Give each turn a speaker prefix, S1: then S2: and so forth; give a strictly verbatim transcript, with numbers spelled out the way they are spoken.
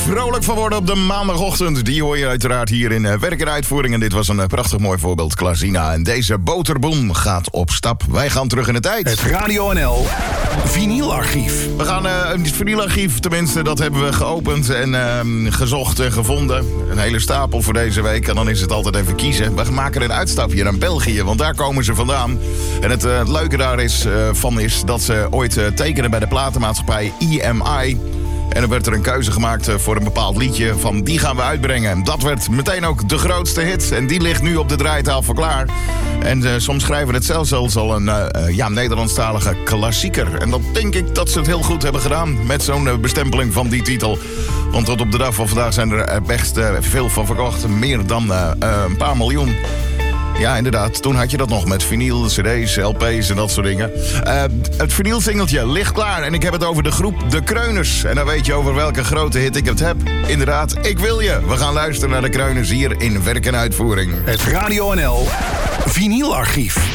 S1: vrolijk van worden op de maandagochtend. Die hoor je uiteraard hier in uh, Werk en Uitvoering. En dit was een uh, prachtig mooi voorbeeld, Klazina. En deze boterboom gaat op stap. Wij gaan terug in de tijd.
S2: Het Radio N L vinylarchief.
S1: We gaan uh, het vinylarchief, tenminste, dat hebben we geopend en uh, gezocht en gevonden. Een hele stapel voor deze week. En dan is het altijd even kiezen. We maken een uitstapje naar België, want daar komen ze vandaan. En het uh, leuke daar is, uh, van is dat ze ooit uh, tekenen bij de platenmaatschappij E M I. En er werd er een keuze gemaakt voor een bepaald liedje van die gaan we uitbrengen. Dat werd meteen ook de grootste hit. En die ligt nu op de draaitafel klaar. En uh, soms schrijven we het zelfs als al een uh, ja, Nederlandstalige klassieker. En dat denk ik dat ze het heel goed hebben gedaan met zo'n uh, bestempeling van die titel. Want tot op de dag van vandaag zijn er best uh, veel van verkocht. Meer dan uh, uh, een paar miljoen. Ja, inderdaad. Toen had je dat nog met vinyl, cd's, L P's en dat soort dingen. Uh, het vinylsingeltje ligt klaar. En ik heb het over de groep De Kreuners. En dan weet je over welke grote hit ik het heb. Inderdaad, Ik Wil Je. We gaan luisteren naar De Kreuners hier in Werk en Uitvoering.
S2: Het Radio N L vinylarchief.